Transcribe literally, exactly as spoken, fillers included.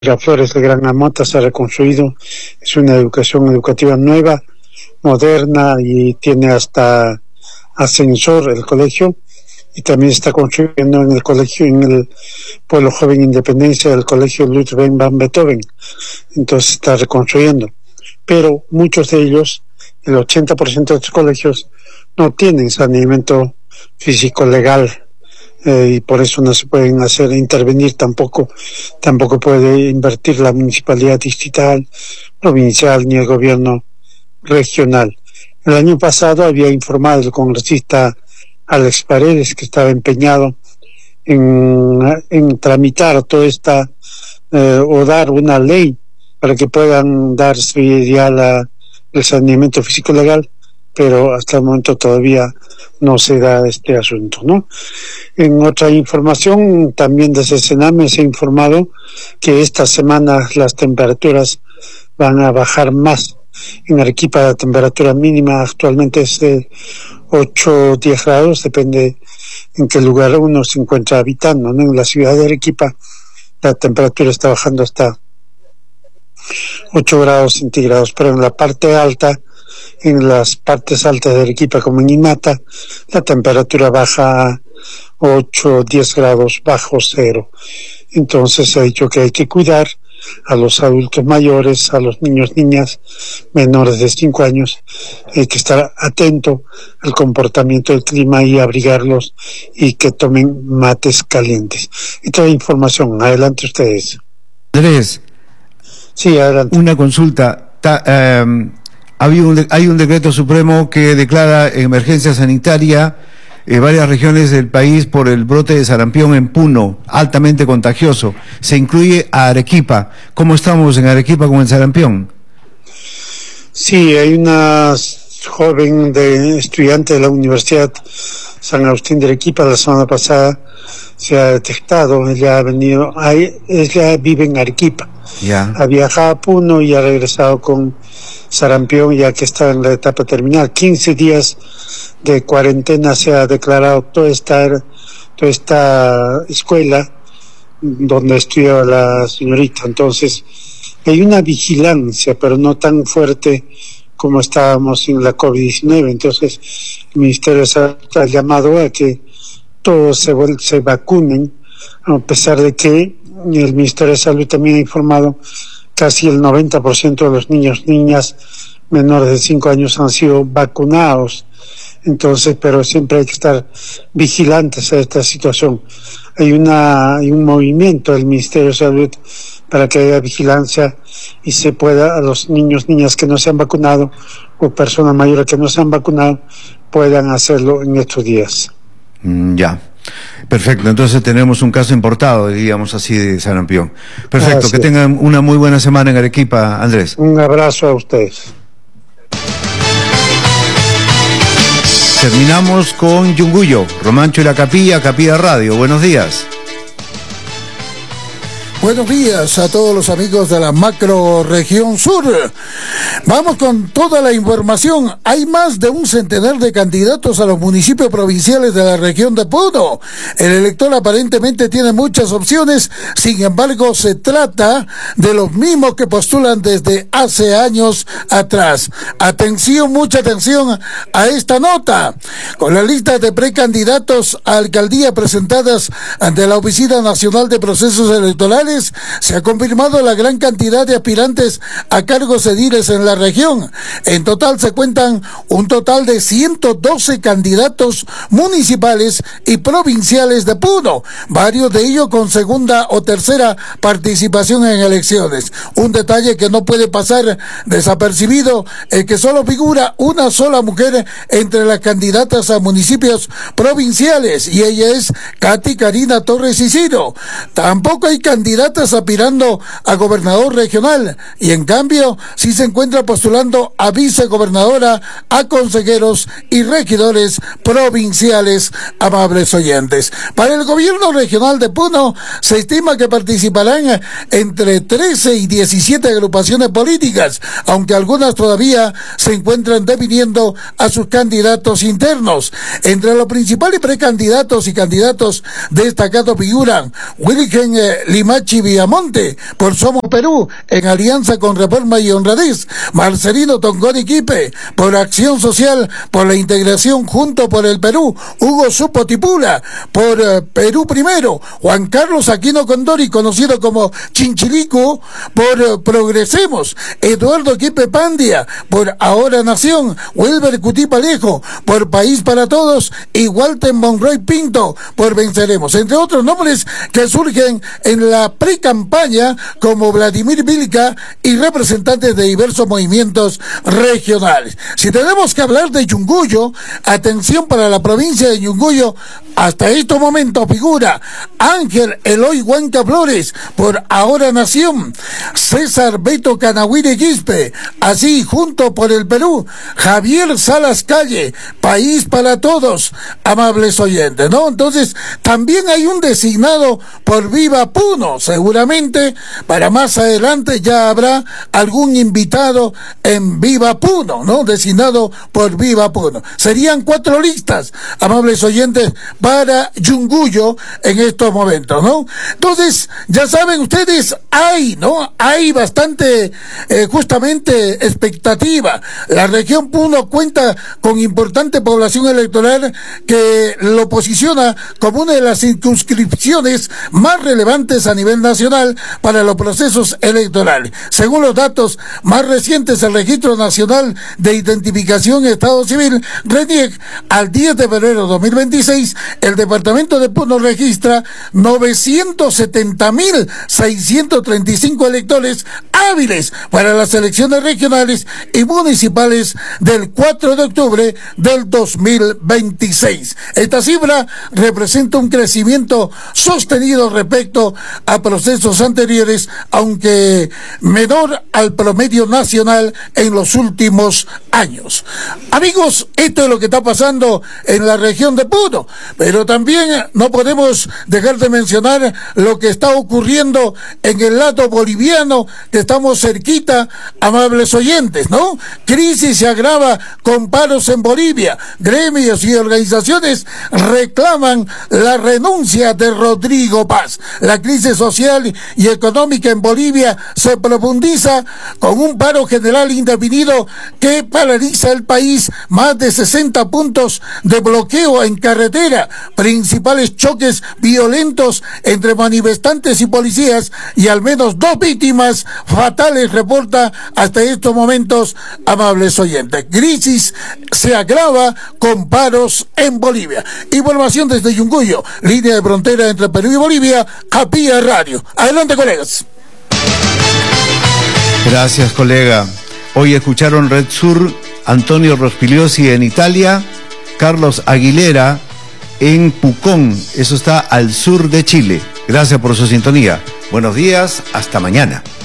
Miraflores de Gran Amota se ha reconstruido, es una educación educativa nueva, moderna y tiene hasta ascensor el colegio, y también se está construyendo en el colegio, en el Pueblo Joven Independencia, el colegio Ludwig van Beethoven, entonces se está reconstruyendo, pero muchos de ellos, el ochenta por ciento de estos colegios no tienen saneamiento físico legal. Eh, y por eso no se pueden hacer intervenir tampoco tampoco puede invertir la municipalidad distrital, provincial ni el gobierno regional. El año pasado había informado el congresista Alex Paredes que estaba empeñado en, en tramitar toda esta eh, o dar una ley para que puedan darse ya la, el saneamiento físico legal, pero hasta el momento todavía no se da este asunto, ¿no? En otra información, también desde Sename se ha informado que esta semana las temperaturas van a bajar más. En Arequipa la temperatura mínima actualmente es de ocho o diez grados, depende en qué lugar uno se encuentra habitando, ¿no? En la ciudad de Arequipa la temperatura está bajando hasta ocho grados centígrados, pero en la parte alta, en las partes altas de Arequipa como en Imata, la temperatura baja a ocho o diez grados bajo cero. Entonces se ha dicho que hay que cuidar a los adultos mayores, a los niños, niñas menores de cinco años, hay que estar atento al comportamiento del clima y abrigarlos y que tomen mates calientes. Y toda información, adelante ustedes. Andrés, sí, adelante. Una consulta. Ta, eh, hay, un, hay un decreto supremo que declara emergencia sanitaria en varias regiones del país por el brote de sarampión en Puno, altamente contagioso. Se incluye a Arequipa. ¿Cómo estamos en Arequipa con el sarampión? Sí, hay una joven de estudiante de la Universidad San Agustín de Arequipa, la semana pasada se ha detectado, ella ha venido, ella vive en Arequipa, yeah. ha viajado a Puno y ha regresado con sarampión ya que estaba en la etapa terminal. quince días de cuarentena se ha declarado toda esta, toda esta escuela donde estudiaba la señorita, entonces hay una vigilancia pero no tan fuerte como estábamos en la COVID diecinueve, entonces el Ministerio de Salud ha llamado a que todos se, se vacunen, a pesar de que el Ministerio de Salud también ha informado casi el noventa por ciento de los niños, niñas menores de cinco años han sido vacunados, entonces, pero siempre hay que estar vigilantes a esta situación. Hay una, hay un movimiento del Ministerio de Salud para que haya vigilancia y se pueda, a los niños, niñas que no se han vacunado o personas mayores que no se han vacunado puedan hacerlo en estos días. Mm, ya, perfecto, entonces tenemos un caso importado, diríamos así, de sarampión. Perfecto, así que tengan una muy buena semana en Arequipa, Andrés. Un abrazo a ustedes. Terminamos con Yunguyo, Romancho y la Capilla, Capilla Radio. Buenos días. Buenos días a todos los amigos de la macro región sur. Vamos con toda la información. Hay más de un centenar de candidatos a los municipios provinciales de la región de Puno. El elector aparentemente tiene muchas opciones, sin embargo se trata de los mismos que postulan desde hace años atrás. Atención, mucha atención a esta nota. Con la lista de precandidatos a alcaldía presentadas ante la Oficina Nacional de Procesos Electorales, se ha confirmado la gran cantidad de aspirantes a cargos ediles en la región. En total se cuentan un total de ciento doce candidatos municipales y provinciales de Puno, varios de ellos con segunda o tercera participación en elecciones. Un detalle que no puede pasar desapercibido es que solo figura una sola mujer entre las candidatas a municipios provinciales, y ella es Katy Karina Torres Isidro. Tampoco hay candidatos aspirando a gobernador regional, y en cambio sí se encuentra postulando a vicegobernadora, a consejeros y regidores provinciales, amables oyentes. Para el gobierno regional de Puno se estima que participarán entre trece y diecisiete agrupaciones políticas, aunque algunas todavía se encuentran definiendo a sus candidatos internos. Entre los principales precandidatos y candidatos destacados figuran Wilken Limache Chiviamonte por Somos Perú, en alianza con Reforma y Honradez. Marcelino Tongoni Quipe por Acción Social, por la integración junto por el Perú. Hugo Supo Tipula por uh, Perú Primero. Juan Carlos Aquino Condori, conocido como Chinchilico, por uh, Progresemos. Eduardo Quipe Pandia por Ahora Nación. Wilber Cutipalejo por País para Todos, y Walter Monroy Pinto por Venceremos, entre otros nombres que surgen en la pre-campaña, como Vladimir Vilca y representantes de diversos movimientos regionales. Si tenemos que hablar de Yunguyo, atención, para la provincia de Yunguyo, hasta este momento figura Ángel Eloy Huanca Flores por Ahora Nación, César Beto Canahuire Quispe, así junto por el Perú, Javier Salas Calle, País para Todos, amables oyentes, ¿no? Entonces, también hay un designado por Viva Puno. Seguramente para más adelante ya habrá algún invitado en Viva Puno, ¿no? Designado por Viva Puno. Serían cuatro listas, amables oyentes, para Yunguyo en estos momentos, ¿no? Entonces, ya saben ustedes, hay, ¿no? Hay bastante, eh, justamente, expectativa. La región Puno cuenta con importante población electoral que lo posiciona como una de las circunscripciones más relevantes a nivel nacional para los procesos electorales. Según los datos más recientes del Registro Nacional de Identificación y Estado Civil, RENIEC, al diez de febrero de dos mil veintiséis, el departamento de Puno registra novecientos setenta mil seiscientos treinta y cinco electores hábiles para las elecciones regionales y municipales del cuatro de octubre del dos mil veintiséis. Esta cifra representa un crecimiento sostenido respecto a procesos anteriores, aunque menor al promedio nacional en los últimos años. Amigos, esto es lo que está pasando en la región de Puno, pero también no podemos dejar de mencionar lo que está ocurriendo en el lado boliviano, que estamos cerquita, amables oyentes, ¿no? Crisis se agrava con paros en Bolivia. Gremios y organizaciones reclaman la renuncia de Rodrigo Paz. La crisis social y económica en Bolivia se profundiza con un paro general indefinido que paraliza el país, más de sesenta puntos de bloqueo en carretera, principales choques violentos entre manifestantes y policías, y al menos dos víctimas fatales reporta hasta estos momentos, amables oyentes. Crisis se agrava con paros en Bolivia. Información desde Yunguyo, línea de frontera entre Perú y Bolivia, Capilla Radio. Adelante, colegas. Gracias, colega. Hoy escucharon Red Sur, Antonio Rospigliosi en Italia, Carlos Aguilera en Pucón, eso está al sur de Chile. Gracias por su sintonía. Buenos días, hasta mañana.